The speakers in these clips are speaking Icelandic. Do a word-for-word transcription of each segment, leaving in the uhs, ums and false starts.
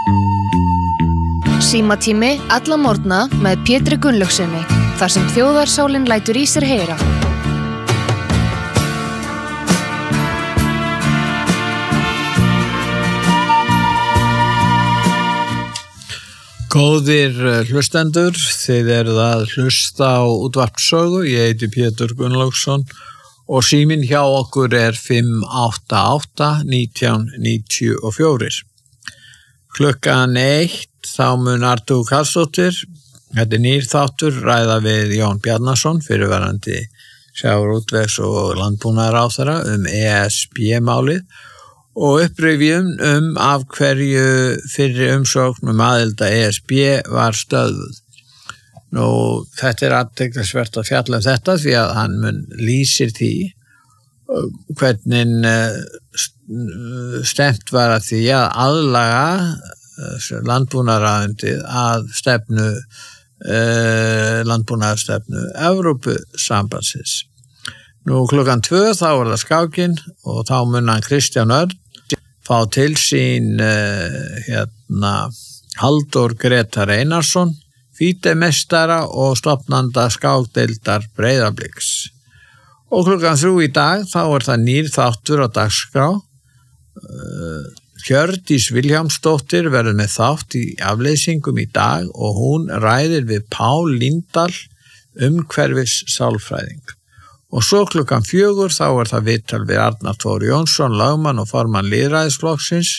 Símatími alla morgna með Pétri Gunnlaugsinni, þar sem þjóðarsálin lætur í sér heyra. Góðir hlustendur, þið eruð að hlusta á útvarpssögu, ég heiti Pétur Gunnlaugsson og síminn hjá okkur er fimm átta átta nítján níutíu og fjögur. Klukkan eitt þá mun Artúr Karlsdóttir, þetta er nýr þáttur, ræða við Jón Bjarnason, fyrirverandi sjávarútvegs- og landbúnaðarráðherra um E S B-málið og upprifjum um af hverju fyrri umsókn um aðild að E S B var stöðvuð. Nú, þetta er athyglisvert að fjalla um þetta því að hann mun lýsir því hvernig stemt var að því að aðlaga landbúnaðarráðuneytið að stefnu eh, landbúnaðarstefnu Evrópusambandsins. Nú klukkan tvö þá er það skákin og þá mun hann Kristján Örn fá til sín uh, hérna Halldór Gretar Einarsson, fítemeistara og stofnanda skákdeildar Breiðabliks. Og klukkan þrjú í dag þá er það nýr þáttur á dagskrá. Uh, Hjördís Vilhjálmsdóttir verður með þátt í afleysingum í dag og hún ræðir við Pál Líndal umhverfis sálfræðing. Og svo klukkan fjögur þá er það viðtal við Arnar Þór Jónsson, lögmann og formann lýðræðisflokksins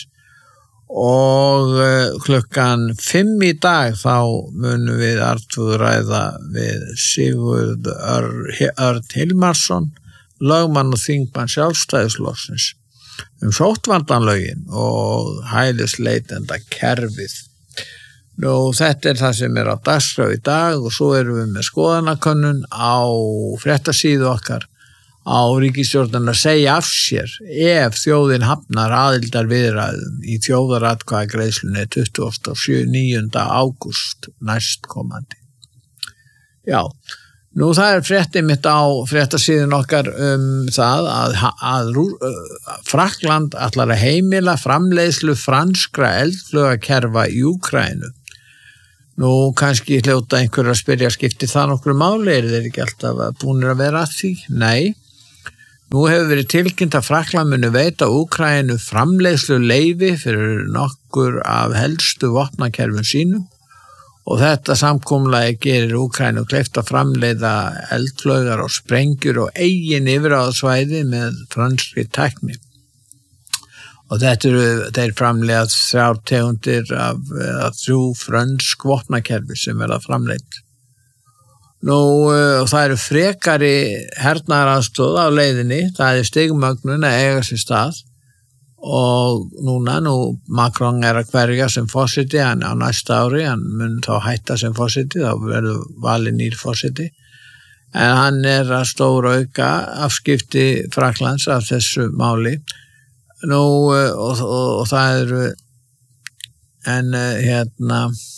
og klukkan fimm í dag þá munum við Artúr ræða við Sigurð Örn Hilmarsson, lögmann og þingmann sjálfstæðisflokksins um sóttvarnalögin og hælisleitenda kerfið. Nú, þetta er það sem er á dagskrá í dag og svo erum við með skoðanakönnun á fréttasíðu okkar á ríkisstjórnin að segja af sér ef þjóðin hafnar aðildar viðræðum í þjóðaratkvæðagreiðslunni tuttugasta og níunda ágúst næstkomandi. Já, nú það er fréttið mitt á fréttasíðun okkar um það að, að, að Frakkland ætlar að heimila framleiðslu franskra eldflaugakerfa í Úkraínu. Nú kannski hljóta einhver að spyrja skipti það nokkru máli, er þeir ekki alltaf búnir að vera að því? Nei, nú hefur verið tilkynnt að Frakkland muni veita Úkraínu framleiðslu leyfi fyrir nokkur af helstu vopnakerfum sínum og þetta samkomulagi gerir Úkraínu kleift að framleiða eldflaugar og sprengjur og eigin yfirráðasvæði með franskri tækni. Og þetta eru, þeir framleiða þrjár tegundir af, af þrjú frönsk vopnakerfi sem verða framleidd. Nú, og það eru frekari hernaðaraðstoð á leiðinni, það er stigmögnun að eiga sér stað og núna, nú Macron er að hverja sem forseti, hann á næsta ári, hann mun þá hætta sem forseti, þá verður valinn nýr forseti, en hann er að stóra auka afskipti Frakklands af þessu máli. Nú, og, og, og það eru, en hérna,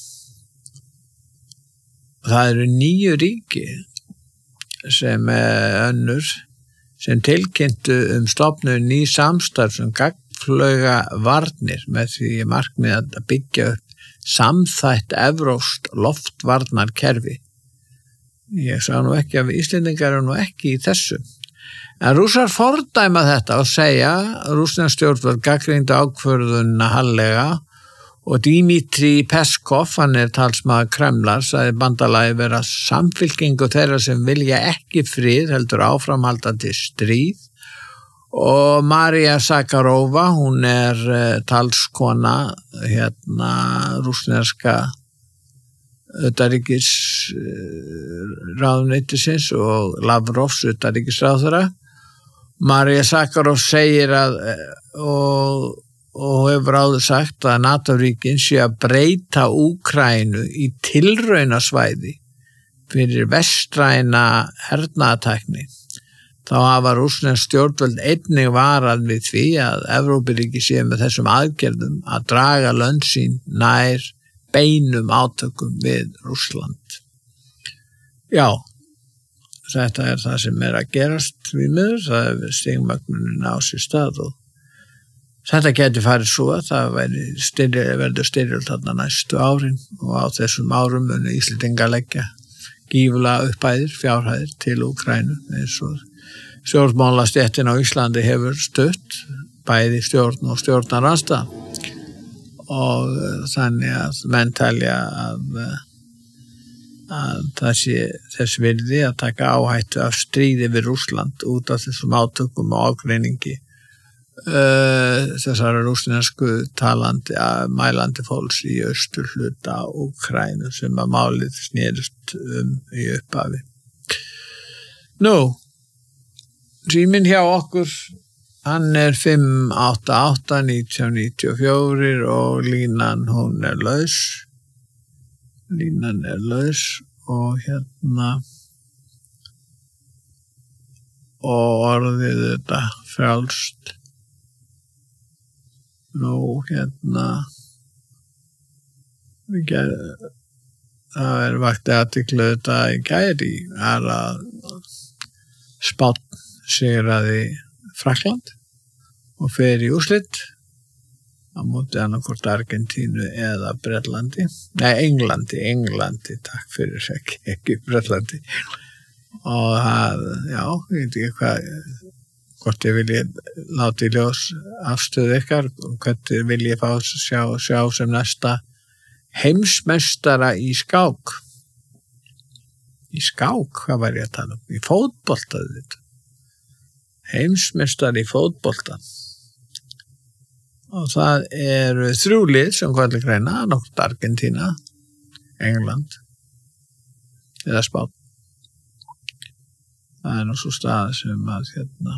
það eru níu ríki sem önnur sem tilkynntu um stofnun ný samstarf sem gagnflauga varnir með því markmið að byggja upp samþætt evrópskt loftvarnarkerfi. Ég sá nú ekki að Íslendingar eru nú ekki í þessu. En Rússar fordæma þetta og segja rússnesk stjórnvöld gagnrýndu ákvörðunina harðlega og Dmitri Peskov, hann er talsmaður Kremlar, sagði bandalagi vera samfylkingu þeirra sem vilja ekki frið heldur áframhaldandi stríð og Maria Zakharova, hún er uh, talskona hérna rússneska utanríkis uh, ráðuneytisins og Lavrovs utanríkisráðherra. Maria Zakharov segir að og, og hefur áður sagt að NATO-ríkin sé að breyta Úkraínu í tilraunasvæði fyrir vestræna hernaðartækni. Þá hafa rússnesk stjórnvöld einnig varað við því að Evrópuríki séu með þessum aðgerðum að draga lönd sín nær beinum átökum við Rússland. Já, þetta er það sem er að gerast við miður, það er stigmögnunin á sér stað og Þetta geti farið svo að það væri styrjul, verður styrjul þarna næstu árin og á þessum árum muni Íslendingar leggja gífulega upphæðir, fjárhæðir til Úkraínu eins og stjórnmálastéttin á Íslandi hefur stutt bæði stjórn og stjórnarandstaða og þannig að menn telja að, að það sé þess virði að taka áhættu af stríði við Rússland út af þessum átökum og ágreiningi Uh, þessara rússnesku talandi að mælandi fólks í austur hluta Úkraínu sem að málið snerist um í upphafi. Nú, síminn hjá okkur, hann er fimm átta átta nítján níutíu og fjögur og línan hún er laus. Línan er laus og hérna og orðið þetta frjálst. Nú, hérna, það er vakti athygli þetta í gæri er að Spánn sigraði Frakkland og fer í úrslit á móti annarkvort Argentínu eða Bretlandi. Nei, Englandi, Englandi, takk fyrir ekki, ekki Bretlandi. Og það, já, ég veit ekki hvað... hvort ég vilji láti í ljós afstöðu ykkar og hvernig vil ég fá sjá, sjá sem næsta heimsmeistara í skák. Í skák, hvað var ég að tala um? Í fótbolta þetta. Heimsmeistari í fótbolta. Og það eru þrjú lið sem hvað er greina, nokkurt Argentína, England eða Spánn. Það er nú svo stað sem að hérna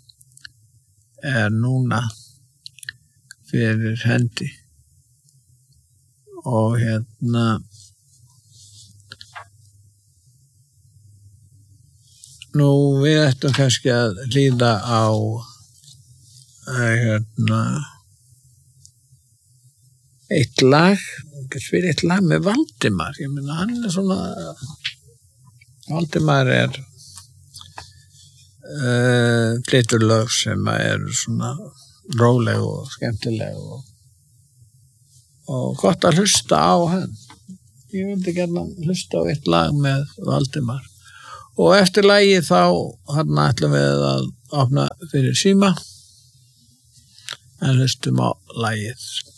er núna fyrir hendi og hérna nú við ættum kannski að líða á hérna eitt lag fyrir eitt lag með Valdimar ég meina hann er svona Valdimar er Uh, flytur lög sem er svona róleg og skemmtileg og, og gott að hlusta á hann. Ég vildi gerne hlusta á eitt lag með Valdimar og eftir lagið þá hann ætlum við að opna fyrir síma en hlustum á lagið.